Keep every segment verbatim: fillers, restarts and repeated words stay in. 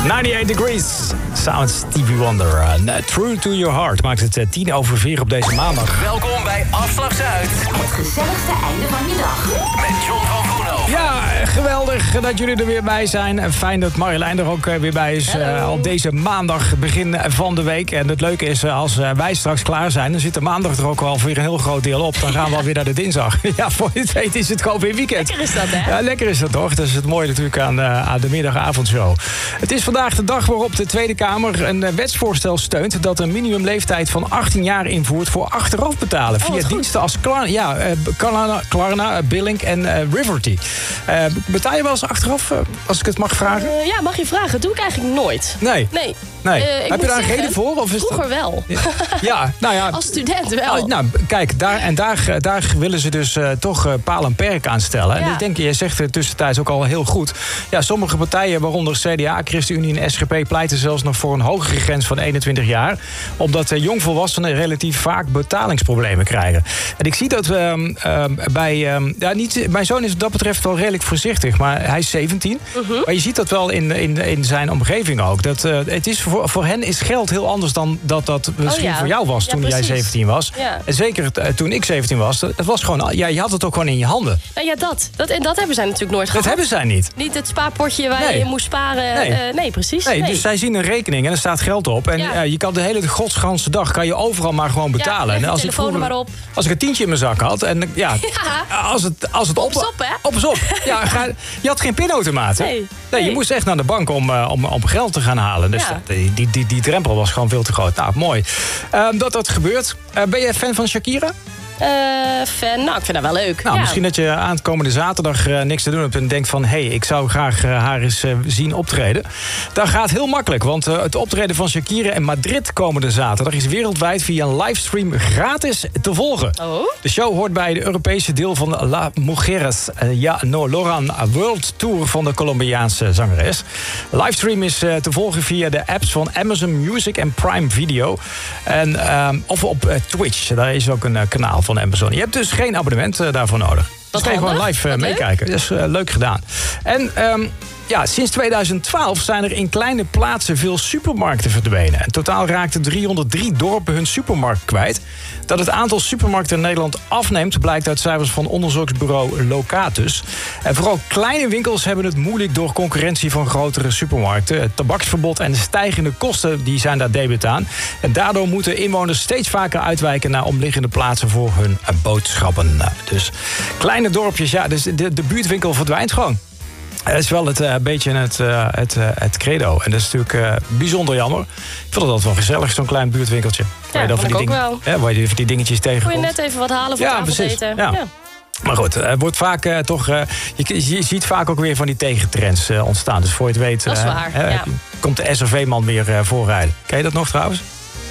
negenennegentig Degrees. Samen Stevie Wonder. Uh, True to Your Heart maakt het uh, tien over vier op deze maandag. Welkom bij Afslag Zuid. Het gezelligste einde van je dag. Met John van Groenhoven. Ja, geweldig dat jullie er weer bij zijn. En fijn dat Marjolein er ook uh, weer bij is. Uh, op deze maandag, begin van de week. En het leuke is, uh, als uh, wij straks klaar zijn... dan zit de maandag er ook al weer een heel groot deel op. Dan gaan we alweer naar de dinsdag. Ja, voor je het weet is het gewoon weer weekend. Lekker is dat, hè? Ja, lekker is dat toch. Dat is het mooie natuurlijk aan, uh, aan de middagavondshow. Het is vandaag de dag waarop de Tweede Kamer een uh, wetsvoorstel steunt... dat een minimumleeftijd van achttien jaar invoert voor achteraf betalen. Via oh, diensten als Klarna, ja, uh, Klarna, Klarna, Billink en uh, Riverty. Uh, betaal je wel eens achteraf, uh, als ik het mag vragen? Uh, ja, mag je vragen. Dat doe ik eigenlijk nooit. Nee. Nee. nee. Uh, Heb je daar een reden voor? Of is vroeger dat... wel. Ja, ja, nou ja. Als student wel. Nou, kijk, daar, en daar, daar willen ze dus uh, toch uh, paal en perk aan stellen. Ja. En ik denk, je zegt het tussentijds ook al heel goed. Ja, sommige partijen, waaronder C D A, ChristenUnie en S G P... pleiten zelfs nog voor een hogere grens van eenentwintig jaar. Omdat uh, jongvolwassenen relatief vaak betalingsproblemen krijgen. En ik zie dat uh, uh, bij... Uh, ja, niet, mijn zoon is wat dat betreft wel redelijk voorzichtig, maar hij is zeventien. Uh-huh. Maar je ziet dat wel in, in, in zijn omgeving ook. Dat, uh, het is voor, voor hen is geld heel anders dan dat dat misschien oh ja. voor jou was toen ja, jij zeventien was. Ja. En zeker uh, toen ik zeventien was, het was gewoon, ja, je had het ook gewoon in je handen. Nou ja, dat. dat. En dat hebben zij natuurlijk nooit gehad. Dat hebben zij niet. Niet het spaarpotje waar nee. je moest sparen. Nee, uh, nee precies. Nee, nee. Dus zij zien een rekening en er staat geld op. En ja. uh, je kan de hele godsganse dag kan je overal maar gewoon betalen. Ja, en als ik vroeger, maar op. Als ik een tientje in mijn zak had en ja, ja. als het als het op, op is op, hè? Op is op. Ja, ga, je had geen pinautomaat. Nee. Nee, nee, je moest echt naar de bank om, uh, om, om geld te gaan halen. Dus ja. die, die, die, die drempel was gewoon veel te groot. Nou, mooi. Uh, dat dat gebeurt. Uh, ben je fan van Shakira? Uh, fan, nou, ik vind dat wel leuk. Nou, ja. Misschien dat je aankomende zaterdag uh, niks te doen hebt... en denkt van, hé, hey, ik zou graag uh, haar eens uh, zien optreden. Dat gaat heel makkelijk, want uh, het optreden van Shakira in Madrid komende zaterdag... is wereldwijd via een livestream gratis te volgen. Oh? De show hoort bij de Europese deel van La Mujeres uh, Ya No Loran World Tour... van de Colombiaanse zangeres. De livestream is uh, te volgen via de apps van Amazon Music en Prime Video. En, uh, of op uh, Twitch, daar is ook een uh, kanaal van Amazon. Je hebt dus geen abonnement uh, daarvoor nodig. Dus kan je gewoon live uh, meekijken. Dat is uh, leuk gedaan. En um, ja, sinds tweeduizend twaalf zijn er in kleine plaatsen veel supermarkten verdwenen. In totaal raakten driehonderddrie dorpen hun supermarkt kwijt. Dat het aantal supermarkten in Nederland afneemt... blijkt uit cijfers van onderzoeksbureau Locatus. En vooral kleine winkels hebben het moeilijk... door concurrentie van grotere supermarkten. Het tabaksverbod en de stijgende kosten die zijn daar debet aan. En daardoor moeten inwoners steeds vaker uitwijken... naar omliggende plaatsen voor hun boodschappen. Dus kleine dorpjes, ja, dus de, de buurtwinkel verdwijnt gewoon. Dat is wel het, uh, een beetje het, uh, het, uh, het credo. En dat is natuurlijk uh, bijzonder jammer. Ik vind het altijd wel gezellig, zo'n klein buurtwinkeltje. Ja, waar je ik ook wel. Hè, waar je die dingetjes tegenkomt. Kun je net even wat halen voor ja, het avondeten. Ja. ja. Maar goed, het wordt vaak uh, toch... Uh, je, je ziet vaak ook weer van die tegentrends uh, ontstaan. Dus voor je het weet... Dat is uh, waar, uh, ja. komt de S R V-man weer uh, voorrijden. Ken je dat nog trouwens?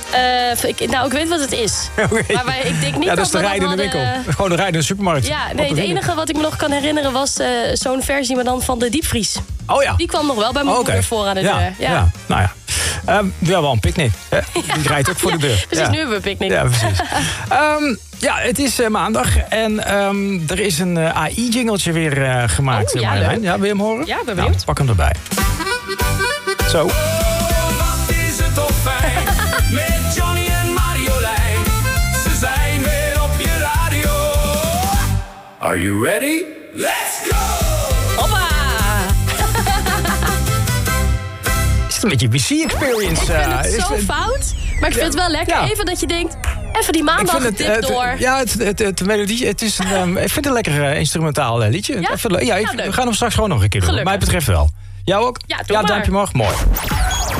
Uh, ik, nou, ik weet wat het is. Okay. Maar wij, ik denk niet ja, dat, dat is de rijdende hadden... winkel. Gewoon de rijdende supermarkt. Ja, nee, het enige wat ik me nog kan herinneren was uh, zo'n versie, maar dan van de diepvries. Oh ja. Die kwam nog wel bij mijn oh, okay. moeder voor aan de ja, deur. Ja. ja, nou ja. Um, we hebben wel een picknick. Hè? Die ja. rijdt ook voor ja, de deur. Precies, ja. nu hebben we een picknick. Ja, precies. um, ja, het is uh, maandag en um, er is een uh, A I-jingletje weer uh, gemaakt. Oh, ja, Marjolein. Ja, wil je hem horen? Ja, ben nou, benieuwd. pak hem erbij. Zo. Oh, wat is het toch fijn met Johnny en Marjolein. Ze zijn weer op je radio. Are you ready? Let's go! Hoppa! Is het een beetje B C-experience? Ik vind het uh, zo het, fout, maar ik vind het wel lekker. Ja. Even dat je denkt, even die maandag het, dit het, door. Ja, het, het, het melodie, het is een, um, ik vind het een lekker uh, instrumentaal uh, liedje. Ja? Even, ja, ik, nou, we gaan hem straks gewoon nog een keer doen. Wat mij betreft wel. Jou ook? Ja, doe ja maar. Duimpje omhoog. Mooi.